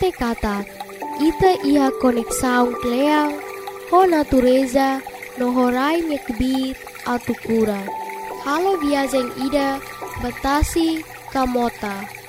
te kata, ita iha konek saung kleang, ho natureza, no horai nyekbit atukura. Halo viajeng ida, batasi kamota.